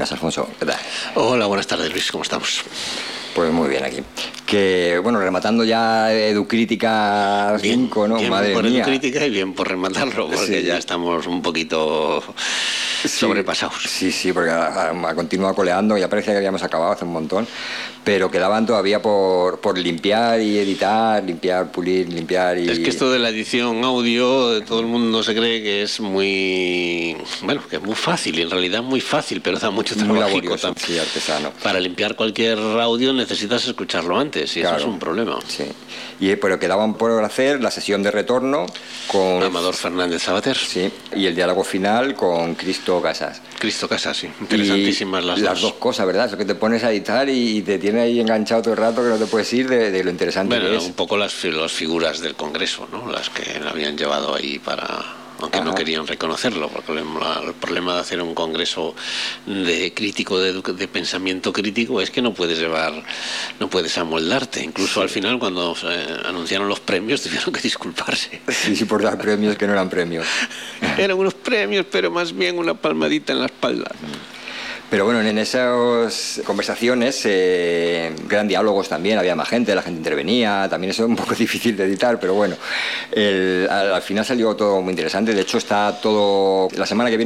buenas, Alfonso. ¿Qué tal? Hola, buenas tardes, Luis. ¿Cómo estamos? Pues muy bien aquí. Que, bueno, rematando ya Educrítica 5, ¿no? Bien Madre por mía. Educrítica y bien por rematarlo, porque Sí. ya estamos un poquito sobrepasados. Sí, porque ha continuado coleando, ya parecía que habíamos acabado hace un montón, pero quedaban todavía por limpiar y editar, limpiar, pulir, limpiar y... Es que esto de la edición audio, todo el mundo se cree que es muy... Bueno, que es muy fácil, y en realidad es muy fácil, pero da mucho muy trabajo. laborioso, sí, artesano. Para limpiar cualquier audio necesitas escucharlo antes, y claro, eso es un problema. Sí. Pero quedaban por hacer la sesión de retorno con... Amador Fernández Sabater. Sí, y el diálogo final con Cristo Casas. Cristo Casas, sí. Interesantísimas las dos cosas, ¿verdad? Eso que te pones a editar y te tiene ahí enganchado todo el rato que no te puedes ir de lo interesante que es. Un poco las figuras del Congreso, ¿no? Las que la habían llevado ahí para... Aunque no querían reconocerlo, porque el problema de hacer un congreso de crítico, de pensamiento crítico, es que no puedes amoldarte. Incluso al final, cuando anunciaron los premios, tuvieron que disculparse. Sí, por dar premios que no eran premios. Eran unos premios, pero más bien una palmadita en la espalda. Pero bueno, en esas conversaciones, eran diálogos también, había más gente, la gente intervenía, también eso es un poco difícil de editar, pero bueno, al final salió todo muy interesante. De hecho, está todo, la semana que viene